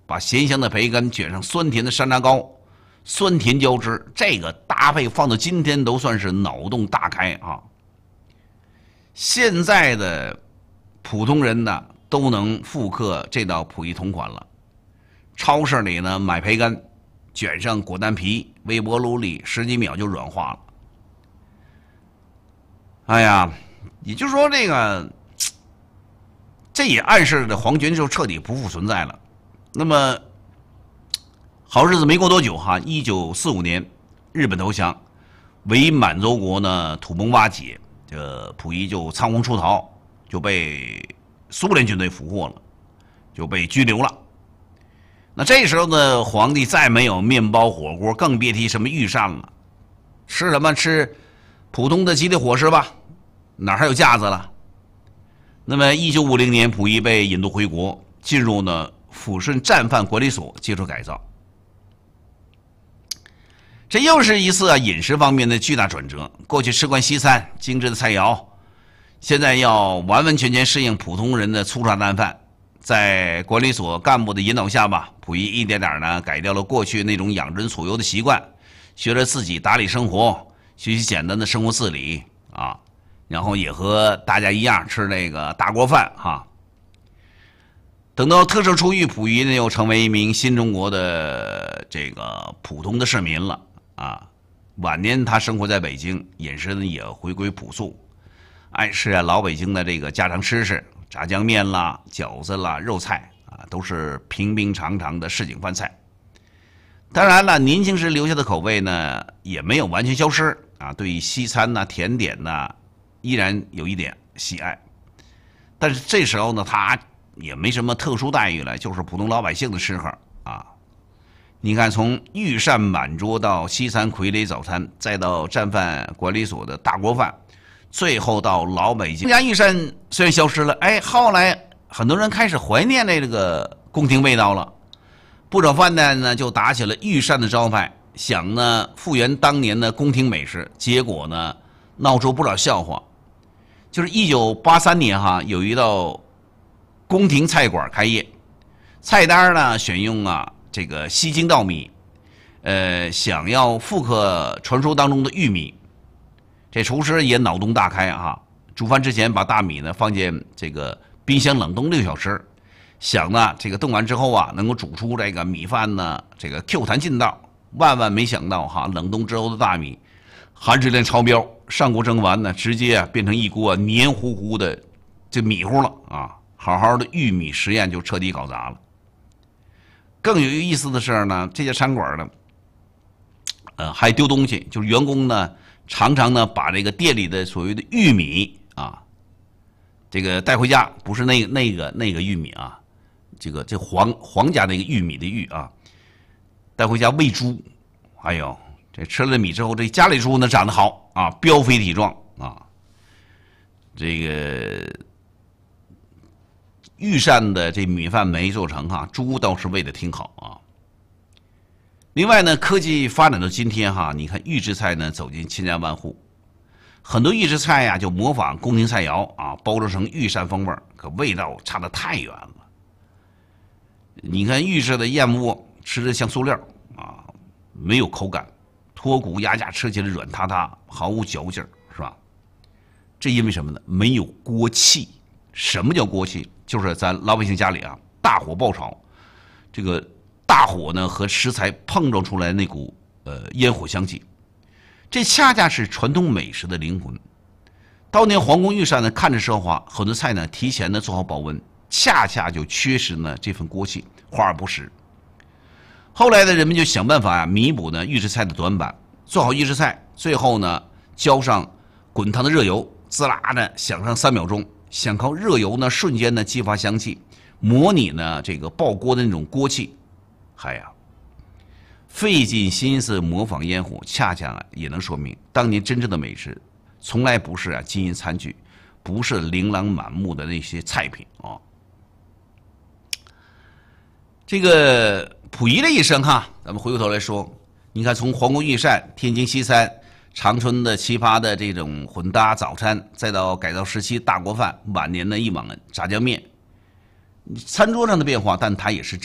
把咸香的培根卷上酸甜的山楂糕，酸甜交织，这个搭配放到今天都算是脑洞大开啊！现在的普通人呢都能复刻这道溥仪同款了。超市里呢买培根，卷上果丹皮，微波炉里10几秒就软化了。哎呀，也就是说这也暗示着皇权就彻底不复存在了。那么好日子没过多久哈，1945年日本投降，伪满洲国呢土崩瓦解，这溥仪就仓皇出逃，就被苏联军队俘获了，就被拘留了。那这时候呢，皇帝再没有面包火锅，更别提什么御膳了。吃什么？吃普通的吉利伙食吧，哪还有架子了？那么1950年，溥仪被引渡回国，进入呢抚顺战犯管理所接受改造。这又是一次饮食方面的巨大转折。过去吃惯西餐精致的菜肴，现在要完完全全适应普通人的粗茶淡饭。在管理所干部的引导下吧，溥仪一点点呢改掉了过去那种养尊处优的习惯，学着自己打理生活，学习简单的生活自理啊，然后也和大家一样吃那个大锅饭哈。等到特赦出狱，溥仪呢又成为一名新中国的这个普通的市民了啊。晚年他生活在北京，饮食呢也回归朴素，爱吃老北京的这个家常吃食，炸酱面啦、饺子啦、肉菜啊，都是平平常常的市井饭菜。当然了，年轻时留下的口味呢也没有完全消失啊，对西餐呐、甜点呐依然有一点喜爱。但是这时候呢，他也没什么特殊待遇了，就是普通老百姓的吃喝啊。你看，从御膳满桌到西餐傀儡早餐，再到战犯管理所的大锅饭，最后到老北京。家御膳虽然消失了，后来很多人开始怀念这个宫廷味道了。不少饭店呢就打起了御膳的招牌，想呢复原当年的宫廷美食，结果呢闹出不少笑话。就是1983年哈，有一道宫廷菜馆开业，菜单呢选用这个西京稻米，想要复刻传说当中的玉米。这厨师也脑洞大开啊！煮饭之前把大米呢放进这个冰箱冷冻6小时，想呢这个冻完之后能够煮出这个米饭呢这个 Q 弹劲道。万没想到冷冻之后的大米含质量超标，上锅蒸完呢直接变成一锅黏糊糊的这米糊了啊！好好的玉米实验就彻底搞砸了。更有意思的是呢，这家餐馆呢，还丢东西，就是员工呢常常呢把这个店里的所谓的玉米这个带回家，不是那个玉米啊，这皇家那个玉米的玉啊，带回家喂猪。哎呦，这吃了米之后，这家里猪呢长得好啊，膘肥体壮啊。这个御膳的这米饭没做成猪倒是喂得挺好啊。另外呢，科技发展到今天你看预制菜呢走进千家万户，很多预制菜就模仿宫廷菜肴包装成御膳风味，可味道差得太远了。你看预制的燕窝吃着像塑料没有口感，脱骨压架吃起来软塌塌，毫无嚼劲儿，是吧？这因为什么呢？没有锅气。什么叫锅气？就是咱老百姓家里大火爆炒，这个大火呢和食材碰撞出来那股烟火香气，这恰恰是传统美食的灵魂。当年皇宫御膳呢看着奢华，很多菜呢提前呢做好保温，恰恰就缺失呢这份锅气，华而不实。后来的人们就想办法弥补呢预制菜的短板，做好预制菜，最后呢浇上滚烫的热油，滋啦的响上3秒钟，想靠热油呢瞬间呢激发香气，模拟呢这个爆锅的那种锅气。费尽心思模仿烟火，恰恰也能说明当年真正的美食从来不是金银餐具，不是琳琅满目的那些菜品这个溥仪的一生咱们回过头来说，你看从皇宫御膳、天津西餐、长春的奇葩的这种混搭早餐，再到改造时期大锅饭，晚年的一碗炸酱面，餐桌上的变化，但它也是